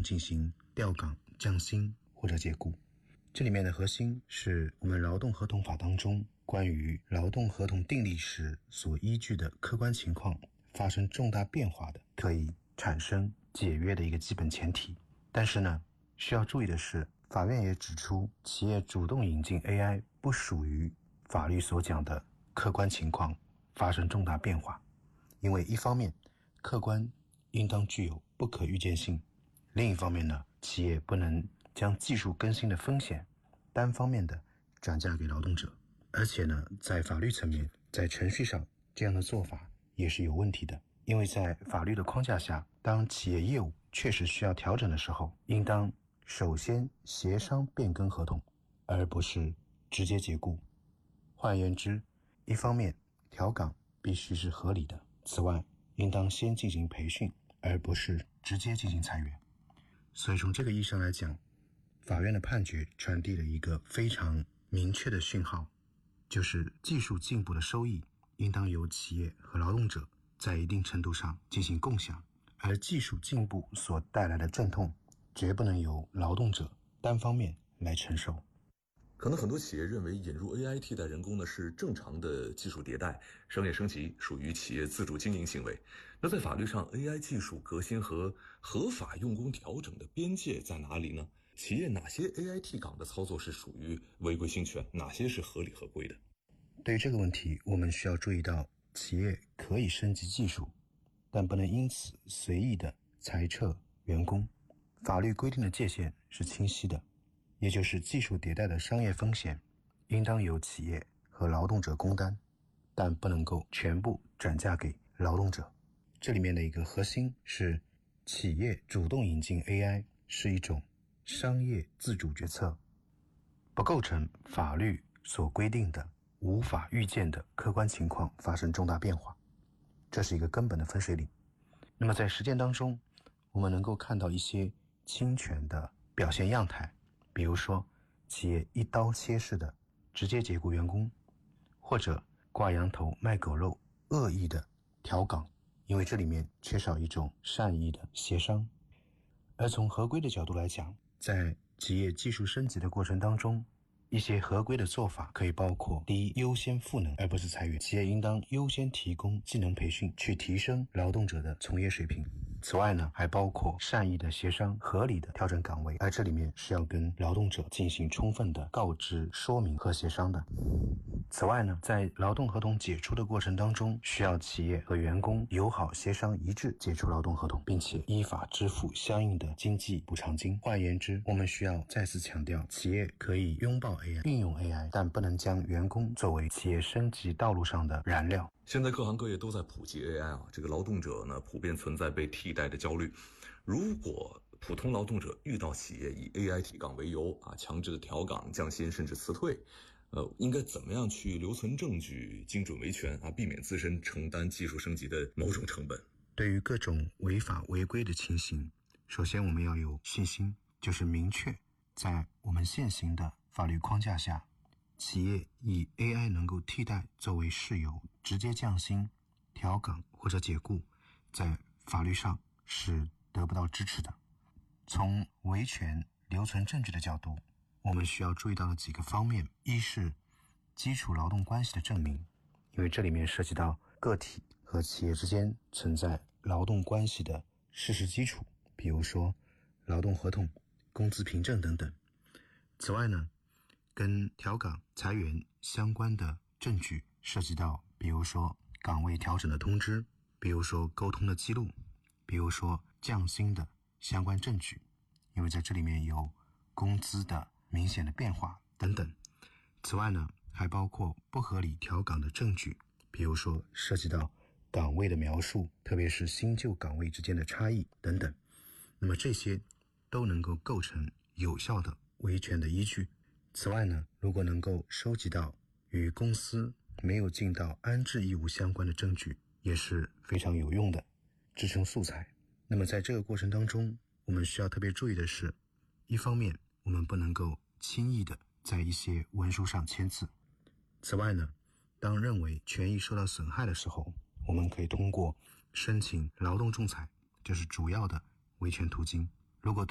动进行调岗、降薪或者解雇。这里面的核心是我们劳动合同法当中关于劳动合同订立时所依据的客观情况发生重大变化的，可以产生解约的一个基本前提。但是呢，需要注意的是，法院也指出，企业主动引进 AI 不属于法律所讲的客观情况发生重大变化，因为一方面，客观应当具有不可预见性，另一方面呢，企业不能将技术更新的风险单方面的转嫁给劳动者，而且呢，在法律层面，在程序上，这样的做法也是有问题的。因为在法律的框架下，当企业业务确实需要调整的时候，应当首先协商变更合同，而不是直接解雇。换言之，一方面调岗必须是合理的，此外应当先进行培训，而不是直接进行裁员。所以从这个意义上来讲，法院的判决传递了一个非常明确的讯号，就是技术进步的收益应当由企业和劳动者在一定程度上进行共享，而技术进步所带来的阵痛绝不能由劳动者单方面来承受。 可能很多企业认为引入 AI 替代人工呢是正常的技术迭代，商业升级属于企业自主经营行为。那在法律上 AI 技术革新和合法用工调整的边界在哪里呢？企业哪些 AI 替岗的操作是属于违规侵权，哪些是合理合规的？ 对于这个问题，我们需要注意到，企业可以升级技术，但不能因此随意的裁撤员工。法律规定的界限是清晰的，也就是技术迭代的商业风险应当由企业和劳动者共担，但不能够全部转嫁给劳动者。这里面的一个核心是，企业主动引进 AI 是一种商业自主决策，不构成法律所规定的无法预见的客观情况发生重大变化，这是一个根本的分水岭。那么在实践当中，我们能够看到一些侵权的表现样态，比如说企业一刀切式的直接解雇员工，或者挂羊头卖狗肉恶意的调岗，因为这里面缺少一种善意的协商。而从合规的角度来讲，在企业技术升级的过程当中，一些合规的做法可以包括：第一，优先赋能而不是裁员，企业应当优先提供技能培训，去提升劳动者的从业水平。此外呢，还包括善意的协商，合理的调整岗位，而这里面是要跟劳动者进行充分的告知、说明和协商的。此外呢，在劳动合同解除的过程当中，需要企业和员工友好协商一致解除劳动合同，并且依法支付相应的经济补偿金。换言之，我们需要再次强调，企业可以拥抱 AI、运用 AI， 但不能将员工作为企业升级道路上的燃料。 现在各行各业都在普及 AI 这个劳动者呢普遍存在被替代的焦虑。如果普通劳动者遇到企业以 AI 替岗为由强制的调岗、降薪甚至辞退，应该怎么样去留存证据、精准维权避免自身承担技术升级的某种成本？ 对于各种违法违规的情形，首先我们要有信心，就是明确在我们现行的法律框架下，企业以 AI 能够替代作为事由直接降薪、调岗或者解雇，在法律上是得不到支持的。从维权留存证据的角度，我们需要注意到的几个方面：一是基础劳动关系的证明，因为这里面涉及到个体和企业之间存在劳动关系的事实基础，比如说劳动合同、工资凭证等等。此外呢，跟调岗、裁员相关的证据涉及到，比如说岗位调整的通知，比如说沟通的记录，比如说降薪的相关证据，因为在这里面有工资的明显的变化等等。此外呢，还包括不合理调岗的证据，比如说涉及到岗位的描述，特别是新旧岗位之间的差异等等。那么这些都能够构成有效的维权的依据。此外呢，如果能够收集到与公司没有尽到安置义务相关的证据，也是非常有用的支撑素材。那么在这个过程当中，我们需要特别注意的是，一方面我们不能够轻易的在一些文书上签字。此外呢，当认为权益受到损害的时候，我们可以通过申请劳动仲裁，这是主要的维权途径。如果